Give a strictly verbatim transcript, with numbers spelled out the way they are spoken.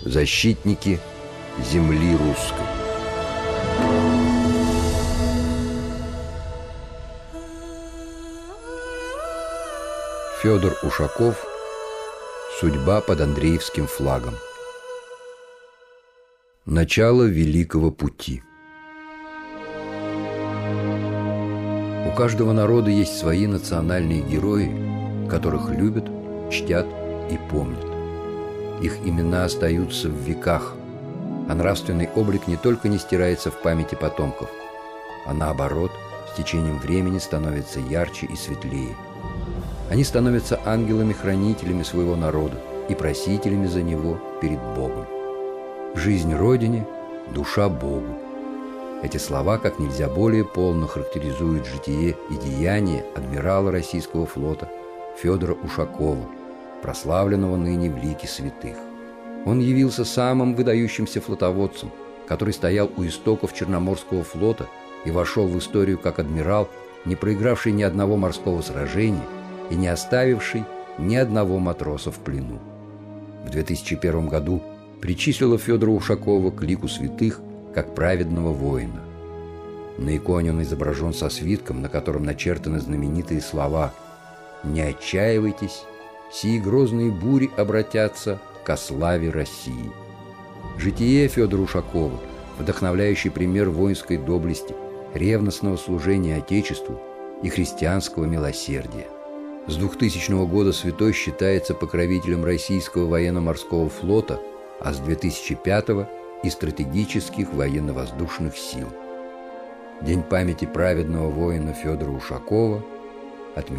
Защитники земли русской. Федор Ушаков. Судьба под Андреевским флагом. Начало Великого пути. У каждого народа есть свои национальные герои, которых любят, чтят и помнят. Их имена остаются в веках, а нравственный облик не только не стирается в памяти потомков, а наоборот, с течением времени становится ярче и светлее. Они становятся ангелами-хранителями своего народа и просителями за него перед Богом. Жизнь Родине, душа Богу. Эти слова как нельзя более полно характеризуют житие и деяния адмирала российского флота Федора Ушакова, прославленного ныне в лике святых. Он явился самым выдающимся флотоводцем, который стоял у истоков Черноморского флота и вошел в историю как адмирал, не проигравший ни одного морского сражения и не оставивший ни одного матроса в плену. В две тысячи первом году причислила Федора Ушакова к лику святых как праведного воина. На иконе он изображен со свитком, на котором начертаны знаменитые слова «Не отчаивайтесь, сии грозные бури обратятся ко славе России». Житие Федора Ушакова – вдохновляющий пример воинской доблести, ревностного служения Отечеству и христианского милосердия. С двухтысячного года святой считается покровителем российского военно-морского флота, а с две тысячи пятого – и стратегических военно-воздушных сил. День памяти праведного воина Федора Ушакова